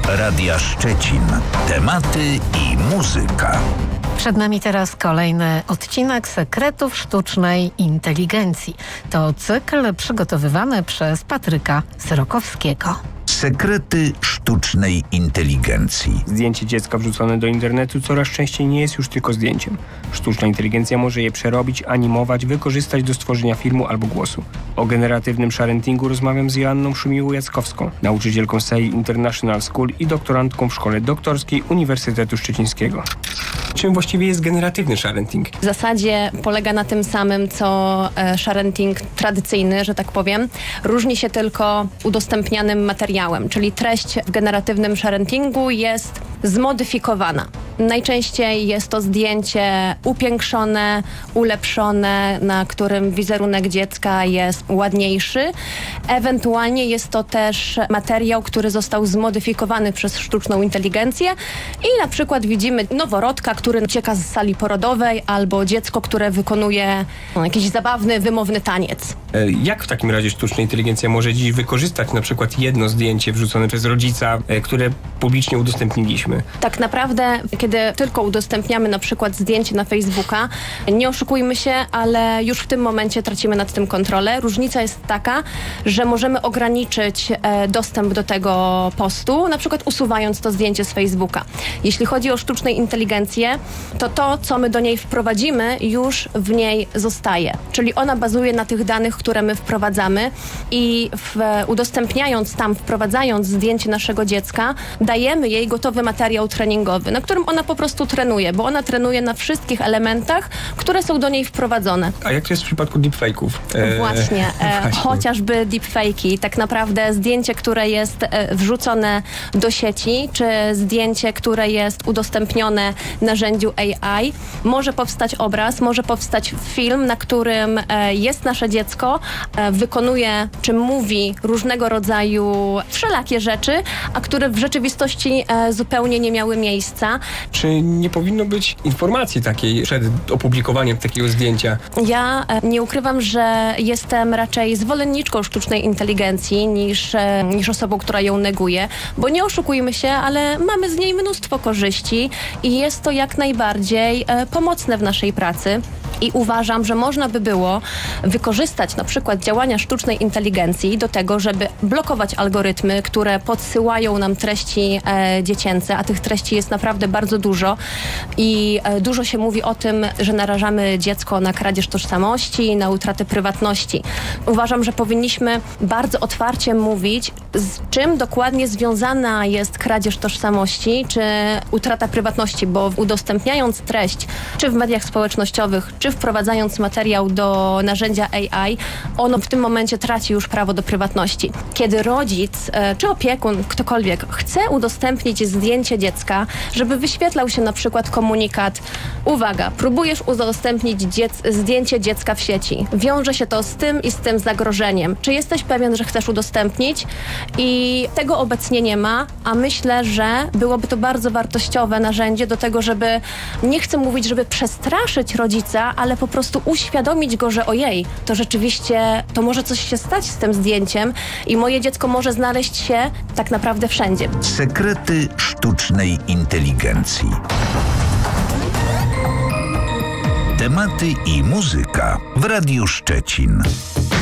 Radia Szczecin. Tematy i muzyka. Przed nami teraz kolejny odcinek Sekretów Sztucznej Inteligencji. To cykl przygotowywany przez Patryka Syrokowskiego. Sekrety sztucznej inteligencji. Zdjęcie dziecka wrzucone do internetu coraz częściej nie jest już tylko zdjęciem. Sztuczna inteligencja może je przerobić, animować, wykorzystać do stworzenia filmu albo głosu. O generatywnym sharentingu rozmawiam z Joanną Szumiłą-Jackowską, nauczycielką SEI International School i doktorantką w Szkole Doktorskiej Uniwersytetu Szczecińskiego. Czym właściwie jest generatywny sharenting? W zasadzie polega na tym samym, co sharenting tradycyjny, że tak powiem. Różni się tylko udostępnianym materiałem, czyli treść w generatywnym sharentingu jest zmodyfikowana. Najczęściej jest to zdjęcie upiększone, ulepszone, na którym wizerunek dziecka jest ładniejszy. Ewentualnie jest to też materiał, który został zmodyfikowany przez sztuczną inteligencję i na przykład widzimy noworodka, który ucieka z sali porodowej, albo dziecko, które wykonuje jakiś zabawny, wymowny taniec. Jak w takim razie sztuczna inteligencja może dziś wykorzystać na przykład jedno zdjęcie wrzucone przez rodzica, które publicznie udostępniliśmy? Tak naprawdę, kiedy tylko udostępniamy na przykład zdjęcie na Facebooka, nie oszukujmy się, ale już w tym momencie tracimy nad tym kontrolę. Różnica jest taka, że możemy ograniczyć dostęp do tego postu, na przykład usuwając to zdjęcie z Facebooka. Jeśli chodzi o sztuczną inteligencję, to, co my do niej wprowadzimy, już w niej zostaje. Czyli ona bazuje na tych danych, które my wprowadzamy i udostępniając tam, wprowadzając zdjęcie naszego dziecka, dajemy jej gotowy materiał treningowy, na którym ona po prostu trenuje, bo ona trenuje na wszystkich elementach, które są do niej wprowadzone. A jak to jest w przypadku deepfake'ów? Właśnie. Chociażby deepfake'i. Tak naprawdę zdjęcie, które jest wrzucone do sieci, czy zdjęcie, które jest udostępnione narzędziu AI, może powstać obraz, może powstać film, na którym jest nasze dziecko, wykonuje, czy mówi różnego rodzaju wszelakie rzeczy, a które w rzeczywistości zupełnie nie miały miejsca. Czy nie powinno być informacji takiej przed opublikowaniem takiego zdjęcia? Ja nie ukrywam, że jestem raczej zwolenniczką sztucznej inteligencji niż osobą, która ją neguje, bo nie oszukujmy się, ale mamy z niej mnóstwo korzyści i jest to jak najbardziej pomocne w naszej pracy. I uważam, że można by było wykorzystać na przykład działania sztucznej inteligencji do tego, żeby blokować algorytmy, które podsyłają nam treści dziecięce, a tych treści jest naprawdę bardzo dużo i dużo się mówi o tym, że narażamy dziecko na kradzież tożsamości, na utratę prywatności. Uważam, że powinniśmy bardzo otwarcie mówić, z czym dokładnie związana jest kradzież tożsamości, czy utrata prywatności, bo udostępniając treść, czy w mediach społecznościowych, czy wprowadzając materiał do narzędzia AI, ono w tym momencie traci już prawo do prywatności. Kiedy rodzic, czy opiekun, ktokolwiek chce udostępnić zdjęcie dziecka, żeby wyświetlał się na przykład komunikat: uwaga, próbujesz udostępnić zdjęcie dziecka w sieci. Wiąże się to z tym i z tym zagrożeniem. Czy jesteś pewien, że chcesz udostępnić? I tego obecnie nie ma, a myślę, że byłoby to bardzo wartościowe narzędzie do tego, żeby, nie chcę mówić, żeby przestraszyć rodzica, ale po prostu uświadomić go, że ojej, to rzeczywiście, to może coś się stać z tym zdjęciem i moje dziecko może znaleźć się tak naprawdę wszędzie. Sekrety sztucznej inteligencji. Tematy i muzyka w Radiu Szczecin.